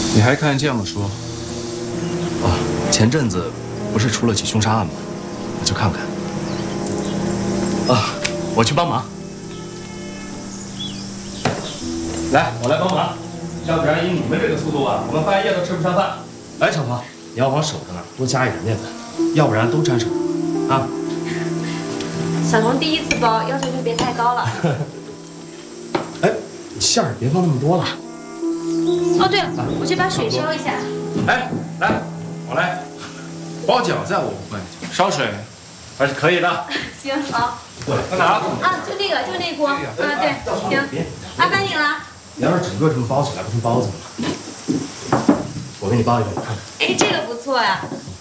你还看这样的书？哦，前阵子不是出了起凶杀案吗？我去看看。啊，我去帮忙。来，我来帮忙。要不然以你们这个速度啊，我们半夜都吃不上饭。来，小芳，你要往手上啊多加一点面粉，要不然都粘手了啊。 小童第一次包，要求就别太高了。 哎，你馅儿别放那么多了。 哦，对了，我去把水烧一下。 哎，来，我来。包饺子我不会，烧水还是可以的。 行，好。 对，在哪儿？ 啊，就那个，就那锅。啊，对，行，麻烦你了。 你要是整个这么包起来，不成包子了吗？我给你包一个，你看看。 哎，这个不错呀。